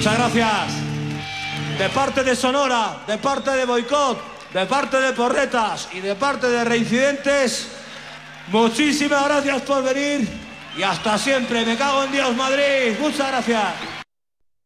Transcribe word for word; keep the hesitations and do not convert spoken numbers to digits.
Muchas gracias. De parte de Sonora, de parte de Boicot, de parte de Porretas y de parte de Reincidentes, muchísimas gracias por venir y hasta siempre. Me cago en Dios, Madrid. Muchas gracias.